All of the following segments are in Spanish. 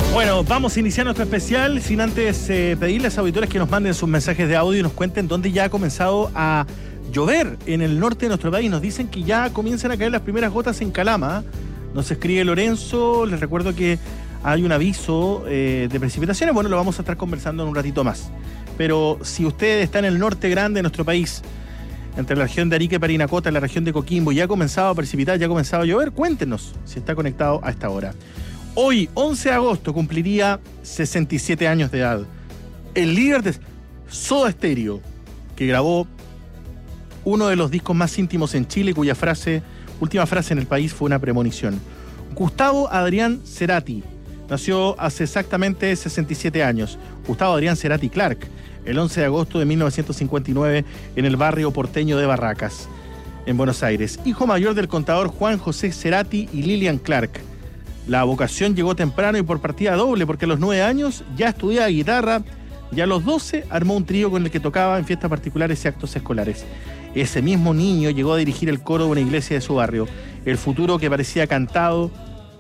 Bueno, vamos a iniciar nuestro especial sin antes pedirles a auditores que nos manden sus mensajes de audio y nos cuenten dónde ya ha comenzado a llover en el norte de nuestro país. Nos dicen que ya comienzan a caer las primeras gotas en Calama. Nos escribe Lorenzo, les recuerdo que hay un aviso de precipitaciones. Bueno, lo vamos a estar conversando en un ratito más. Pero si usted está en el norte grande de nuestro país, entre la región de Arica y Parinacota, la región de Coquimbo, ya ha comenzado a precipitar, ya ha comenzado a llover, cuéntenos si está conectado a esta hora. Hoy, 11 de agosto, cumpliría 67 años de edad el líder de Soda Stereo, que grabó uno de los discos más íntimos en Chile, cuya última frase en el país fue una premonición. Gustavo Adrián Cerati nació hace exactamente 67 años. Gustavo Adrián Cerati Clark, el 11 de agosto de 1959, en el barrio porteño de Barracas, en Buenos Aires. Hijo mayor del contador Juan José Cerati y Lilian Clark. La vocación llegó temprano y por partida doble, porque a los 9 años ya estudiaba guitarra y a los 12 armó un trío con el que tocaba en fiestas particulares y actos escolares. Ese mismo niño llegó a dirigir el coro de una iglesia de su barrio. El futuro que parecía cantando,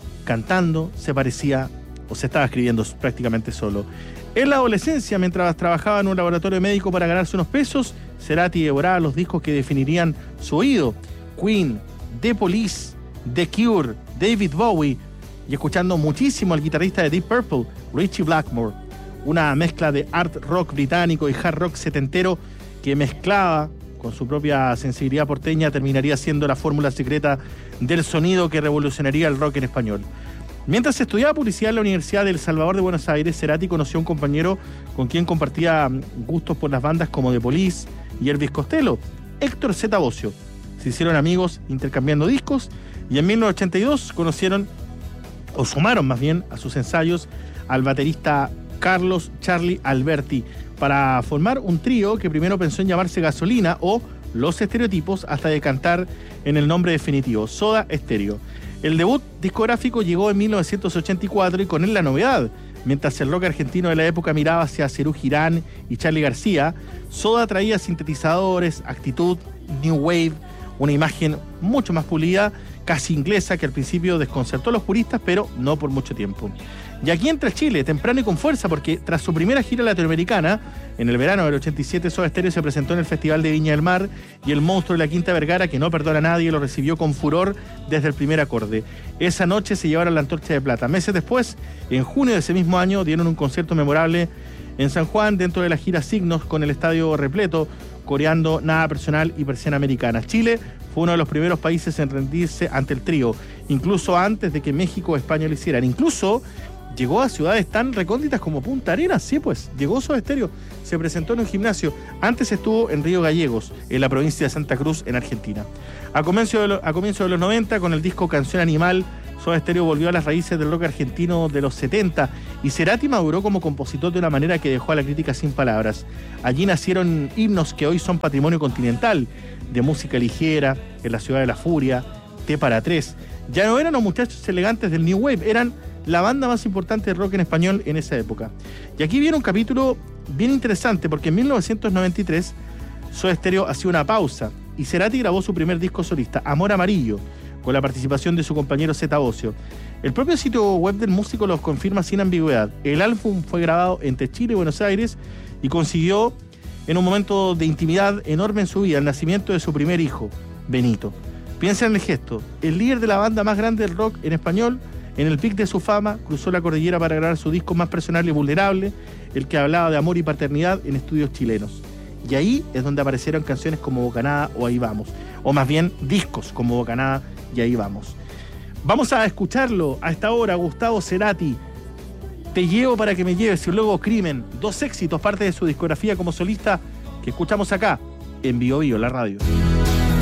se parecía o se estaba escribiendo prácticamente solo. En la adolescencia, mientras trabajaba en un laboratorio médico para ganarse unos pesos, Cerati devoraba los discos que definirían su oído: Queen, The Police, The Cure, David Bowie, y escuchando muchísimo al guitarrista de Deep Purple, Ritchie Blackmore. Una mezcla de art rock británico y hard rock setentero que mezclaba con su propia sensibilidad porteña terminaría siendo la fórmula secreta del sonido que revolucionaría el rock en español. Mientras estudiaba publicidad en la Universidad del Salvador de Buenos Aires, Cerati conoció a un compañero con quien compartía gustos por las bandas como The Police y Elvis Costello, Héctor Z. Bocio. Se hicieron amigos intercambiando discos y en 1982 sumaron más bien a sus ensayos al baterista Carlos Charlie Alberti para formar un trío que primero pensó en llamarse Gasolina o Los Estereotipos hasta decantar en el nombre definitivo, Soda Stereo. El debut discográfico llegó en 1984 y con él la novedad. Mientras el rock argentino de la época miraba hacia Serú Girán y Charly García, Soda traía sintetizadores, actitud, new wave, una imagen mucho más pulida, casi inglesa, que al principio desconcertó a los puristas, pero no por mucho tiempo. Y aquí entra Chile, temprano y con fuerza, porque tras su primera gira latinoamericana, en el verano del 87, Soda Stereo se presentó en el Festival de Viña del Mar y el monstruo de la Quinta Vergara, que no perdona a nadie, lo recibió con furor desde el primer acorde. Esa noche se llevaron la Antorcha de Plata. Meses después, en junio de ese mismo año, dieron un concierto memorable en San Juan, dentro de la gira Signos, con el estadio repleto, coreando Nada Personal y Persiana Americana. Chile fue uno de los primeros países en rendirse ante el trío, incluso antes de que México o España lo hicieran. Incluso llegó a ciudades tan recónditas como Punta Arenas, sí pues, llegó Soda Stereo, se presentó en un gimnasio. Antes estuvo en Río Gallegos, en la provincia de Santa Cruz, en Argentina. A comienzo de los 90, con el disco Canción Animal, Soda Stereo volvió a las raíces del rock argentino de los 70 y Cerati maduró como compositor de una manera que dejó a la crítica sin palabras. Allí nacieron himnos que hoy son patrimonio continental, de música ligera, En la Ciudad de la Furia, T para Tres. Ya no eran los muchachos elegantes del New Wave, eran la banda más importante de rock en español en esa época. Y aquí viene un capítulo bien interesante, porque en 1993 Soda Stereo hacía una pausa y Cerati grabó su primer disco solista, Amor Amarillo, con la participación de su compañero Z. Bocio. El propio sitio web del músico los confirma sin ambigüedad. El álbum fue grabado entre Chile y Buenos Aires y consiguió, en un momento de intimidad enorme en su vida, el nacimiento de su primer hijo, Benito. Piensa en el gesto. El líder de la banda más grande del rock en español, en el pic de su fama, cruzó la cordillera para grabar su disco más personal y vulnerable, el que hablaba de amor y paternidad, en estudios chilenos. Y ahí es donde aparecieron canciones como Bocanada o Ahí Vamos. O más bien, discos como Bocanada y Ahí Vamos. Vamos a escucharlo a esta hora, Gustavo Cerati. Te llevo para que me lleves, y luego Crimen. Dos éxitos, parte de su discografía como solista, que escuchamos acá, en Bio Bio, la radio.